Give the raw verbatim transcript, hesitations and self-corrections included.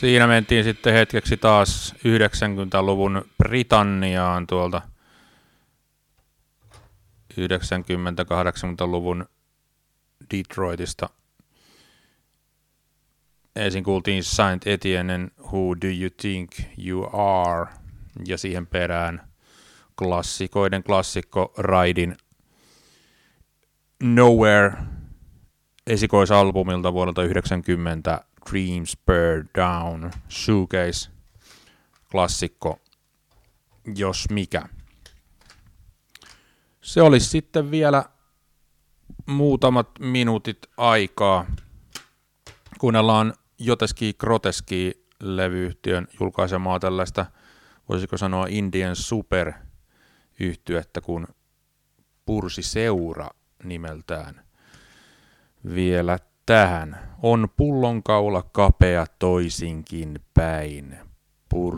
Siinä mentiin sitten hetkeksi taas yhdeksänkymmentäluvun Britanniaan tuolta yhdeksänkymmentä-kahdeksankymmentäluvun Detroitista. Ensin kuultiin Saint Etienne, Who Do You Think You Are? Ja siihen perään klassikoiden klassikko Raidin Nowhere esikoisalbumilta vuodelta yhdeksänkymmentä Dreams Burn Down, shoegaze klassikko, jos mikä. Se olisi sitten vielä muutamat minuutit aikaa. Kuunnellaan Joteski Groteski levyyhtiön julkaisemaa tällaista, voisiko sanoa Indian super-yhtyettä, kun Pursi Seura nimeltään. Vielä tähän. On pullonkaula kapea toisinkin päin. Pur-